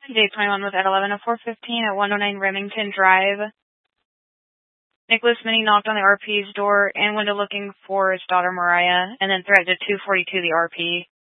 J21 was at 11 of 415 at 109 Remington Drive. Nicholas Minnie knocked on the RP's door and went looking for his daughter Mariah, and then threatened to 242 the RP.